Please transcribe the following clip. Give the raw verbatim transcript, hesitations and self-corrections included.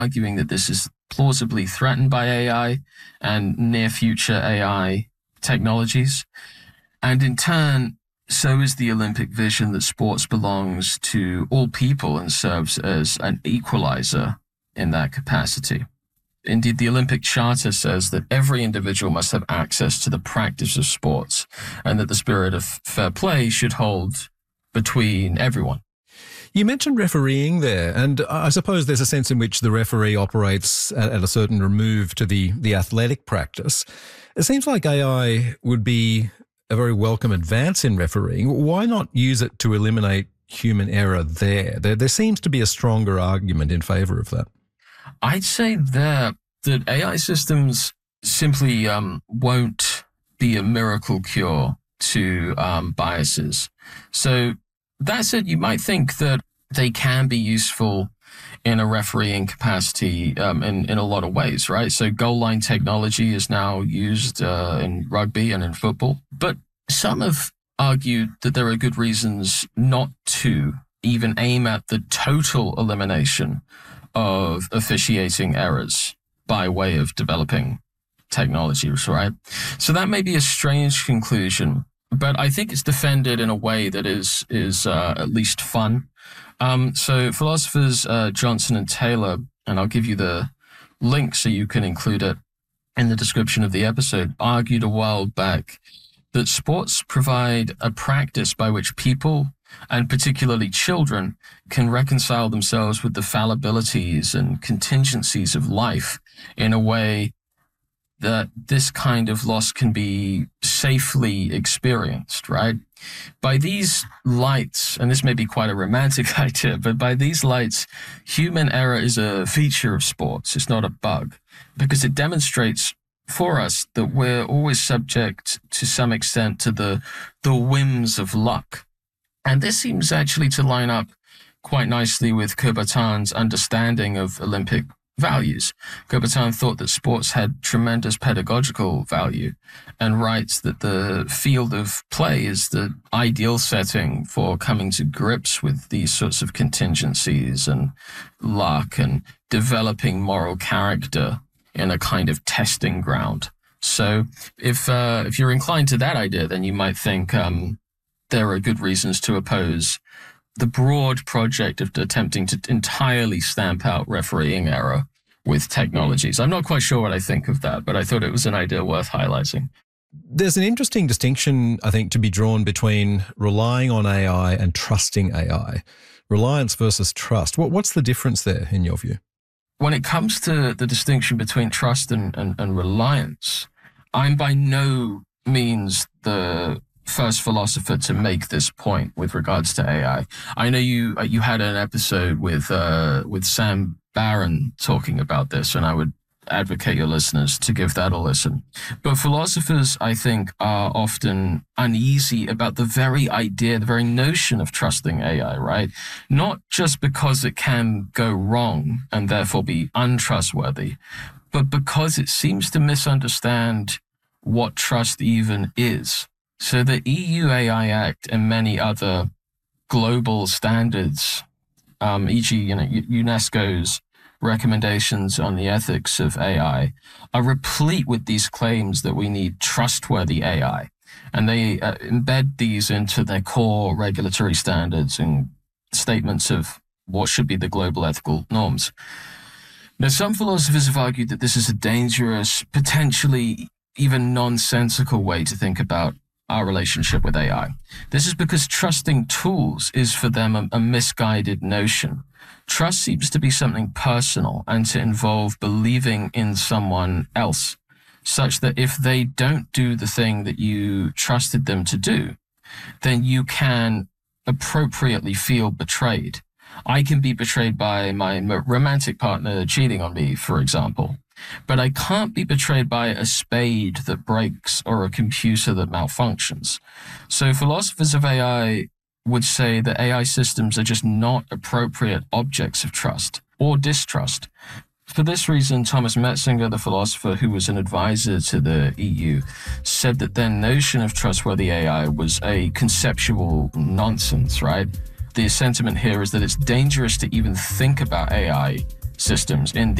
arguing that this is plausibly threatened by A I and near future A I technologies. And in turn, so is the Olympic vision that sports belongs to all people and serves as an equalizer in that capacity. Indeed, the Olympic Charter says that every individual must have access to the practice of sports and that the spirit of fair play should hold between everyone. You mentioned refereeing there, and I suppose there's a sense in which the referee operates at, at a certain remove to the, the athletic practice. It seems like A I would be a very welcome advance in refereeing. Why not use it to eliminate human error there? There, there seems to be a stronger argument in favour of that. I'd say there that A I systems simply um, won't be a miracle cure to um, biases. So that said, you might think that they can be useful in a refereeing capacity um, in, in a lot of ways, right? So goal line technology is now used uh, in rugby and in football. But some have argued that there are good reasons not to even aim at the total elimination of officiating errors by way of developing technologies, right? So that may be a strange conclusion, but I think it's defended in a way that is is uh, at least fun. Um, so philosophers uh, Johnson and Taylor, and I'll give you the link so you can include it in the description of the episode, argued a while back that sports provide a practice by which people, and particularly children, can reconcile themselves with the fallibilities and contingencies of life in a way that this kind of loss can be safely experienced, right? By these lights, and this may be quite a romantic idea, but by these lights, human error is a feature of sports. It's not a bug, because it demonstrates for us that we're always subject to some extent to the, the whims of luck. And this seems actually to line up quite nicely with Coubertin's understanding of Olympic values. Coubertin thought that sports had tremendous pedagogical value and writes that the field of play is the ideal setting for coming to grips with these sorts of contingencies and luck and developing moral character in a kind of testing ground. So if uh, if you're inclined to that idea, then you might think um, there are good reasons to oppose the broad project of attempting to entirely stamp out refereeing error with technologies. I'm not quite sure what I think of that, but I thought it was an idea worth highlighting. There's an interesting distinction, I think, to be drawn between relying on A I and trusting A I. Reliance versus trust. What, what's the difference there, in your view? When it comes to the distinction between trust and, and, and reliance, I'm by no means the first philosopher to make this point with regards to A I. I know you uh, you had an episode with uh, with Sam Barron talking about this, and I would advocate your listeners to give that a listen. But philosophers, I think, are often uneasy about the very idea, the very notion of trusting A I, right? Not just because it can go wrong and therefore be untrustworthy, but because it seems to misunderstand what trust even is. So the E U A I Act and many other global standards, um, for example, you know, UNESCO's recommendations on the ethics of A I, are replete with these claims that we need trustworthy A I. And they uh, embed these into their core regulatory standards and statements of what should be the global ethical norms. Now, some philosophers have argued that this is a dangerous, potentially even nonsensical way to think about our relationship with A I. This is because trusting tools is for them a, a misguided notion. Trust seems to be something personal and to involve believing in someone else, such that if they don't do the thing that you trusted them to do, then you can appropriately feel betrayed. I can be betrayed by my romantic partner cheating on me, for example, but I can't be betrayed by a spade that breaks or a computer that malfunctions. So philosophers of A I would say that A I systems are just not appropriate objects of trust or distrust. For this reason, Thomas Metzinger, the philosopher who was an advisor to the E U, said that their notion of trustworthy A I was a conceptual nonsense, right? The sentiment here is that it's dangerous to even think about A I systems in